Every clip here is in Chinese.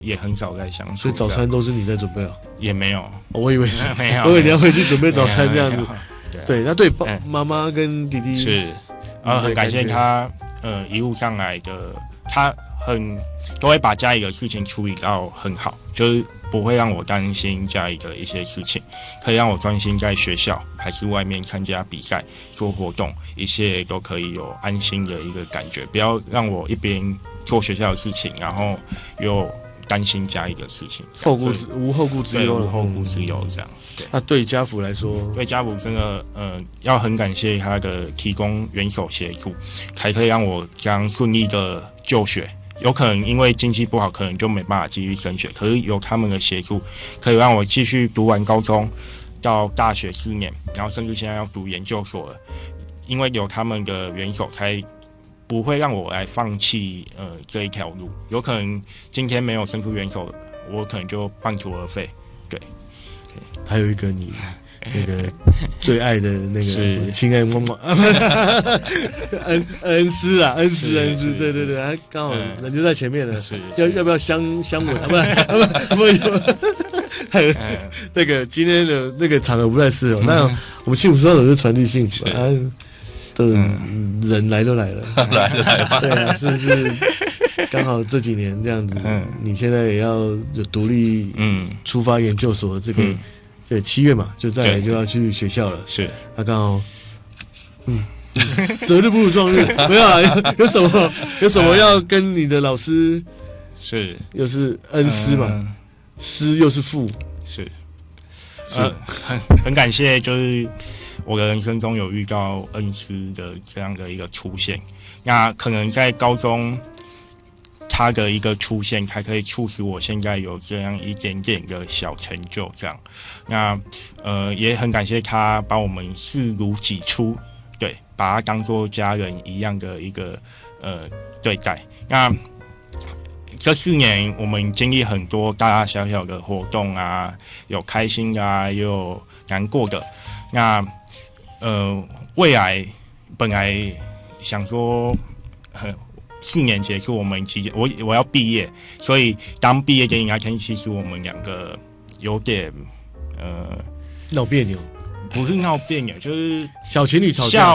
也很少在相处。 所以早餐都是你在准备啊？ 也没有， 我以为是， 没有， 我以为你要回去准备早餐这样子。 对， 那对妈妈跟弟弟是，很感谢他，一路上来的，他都会把家里的事情处理到很好，就是不会让我担心家里的一些事情，可以让我专心在学校还是外面参加比赛、做活动，一切都可以有安心的一个感觉，不要让我一边做学校的事情，然后又担心家里的事情， 无后顾之忧了， 无后顾之忧这样。 那对家福来说， 对家福真的，要很感谢他的提供援手协助，才可以让我这样顺利的就学。有可能因为经济不好，可能就没办法继续升学，可是有他们的协助，可以让我继续读完高中到大学4年，然后甚至现在要读研究所了。因为有他们的援手，才不会让我来放弃这一条路。有可能今天没有伸出援手，我可能就半途而废。对。 还有一个你那个最爱的那个亲爱妈妈恩师啦，恩师，对，他刚好人就在前面了，要不要相吻？不，还有那个今天的那个场合不太适合。那我们幸福双手就传递幸福啊，的人来都来了， 来吧， 对啊，是不是？刚好这几年这样子，你现在也要有独立出发研究所这个。对，7月嘛，就再来就要去学校了。是，他刚好，择日不如撞日，没有啊？有什么要跟你的老师？是，又是恩师嘛，师又是父，是， 很感谢，就是我的人生中有遇到恩师的这样的一个出现。那可能在高中，他的一个出现，才可以促使我现在有这样一点点的小成就，这样。那也很感谢他把我们视如己出，对，把他当作家人一样的一个对待。那这4年我们经历很多大大小小的活动啊，有开心的啊，也有难过的。那未来本来想说4年结束，我们我要毕业，所以当毕业典礼那天，其实我们2个有点闹别扭， 不是闹别扭，就是小情侣吵架，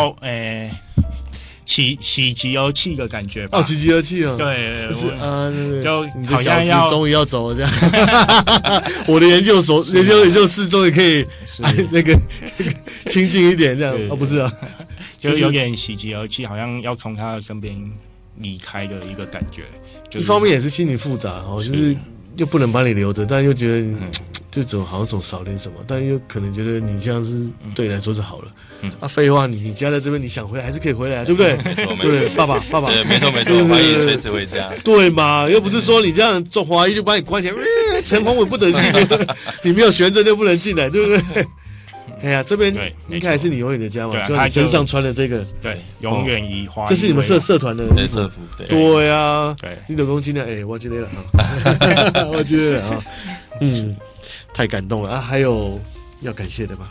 喜极而泣的感觉吧。 喜极而泣哦， 对， 就是就你的小子终于要走了这样。我的研究室终于可以那个亲近一点这样，不是啊， 就有点喜极而泣，好像要从他的身边离开的一个感觉。 一方面也是心情复杂哦，就是又不能把你留着，但又觉得就好像总少点什么，但又可能觉得你这样是对你来说是好了。废话，你家在这边，你想回来还是可以回来，对不对？对，爸爸， 对，没错，欢迎随时回家。 对嘛，又不是说你这样做华裔就把你关起来，陈宏伟不得进，你没有悬着就不能进来，对不对？哎呀，这边应该还是你永远的家嘛，就你身上穿的这个， 对，永远以华裔， 这是你们社团的社服， 对啊，你老公今天我今天了啊，我今天了啊，太感动了啊！还有要感谢的吧？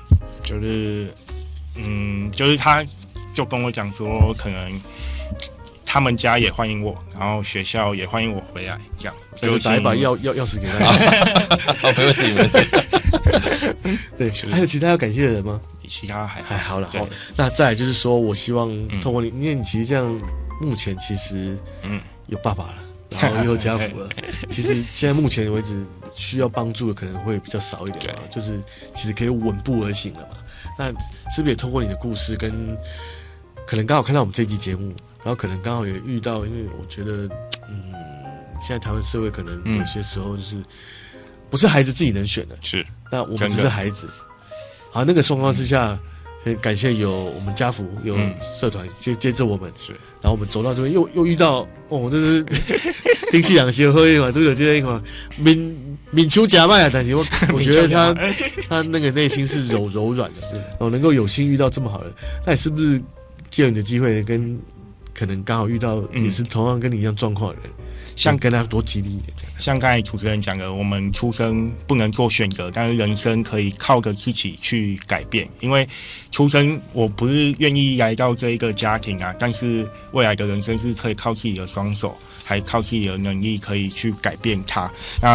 就是他就跟我讲说，可能他们家也欢迎我，然后学校也欢迎我回来，这样就打一把钥匙给他。 好，没问题。 对，还有其他要感谢的人吗？ 其他还好了。好，那再来就是说，我希望透过你，因为你其实这样，目前其实有爸爸了，然后又有家福了。其实现在目前为止需要帮助的可能会比较少一点嘛，就是其实可以稳步而行了嘛。那是不是也透过你的故事跟可能刚好看到我们这一集节目，然后可能刚好也遇到，因为我觉得现在台湾社会可能有些时候就是不是孩子自己能选的，是那我们只是孩子。好，那个状况之下，很感谢有我们家福有社团接着我们，是，然后我们走到这边又遇到这是丁气养协会嘛，都有这样一款闽秋假麦啊，但是我觉得他那个内心是柔软的，能够有幸遇到这么好的人，那你是不是借你的机会跟可能刚好遇到也是同样跟你一样状况的人， 想跟他多激励一点。 像刚才主持人讲的，我们出生不能做选择，但是人生可以靠着自己去改变。因为出生我不是愿意来到这一个家庭啊，但是未来的人生是可以靠自己的双手，还靠自己的能力可以去改变它。